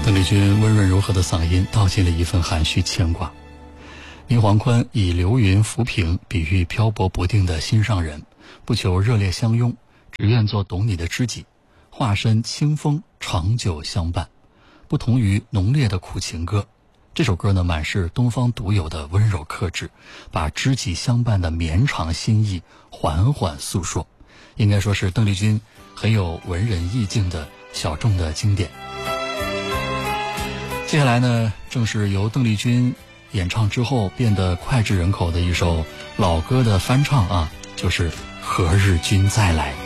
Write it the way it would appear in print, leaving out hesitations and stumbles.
邓丽君温润柔和的嗓音道尽了一份含蓄牵挂。倪黄宽以流云浮萍比喻漂泊不定的心上人，不求热烈相拥，只愿做懂你的知己，化身清风长久相伴。不同于浓烈的苦情歌，这首歌呢满是东方独有的温柔克制，把知己相伴的绵长心意缓缓诉说，应该说是邓丽君很有文人意境的小众的经典。接下来呢，正是由邓丽君演唱之后变得脍炙人口的一首老歌的翻唱啊，就是《何日君再来》。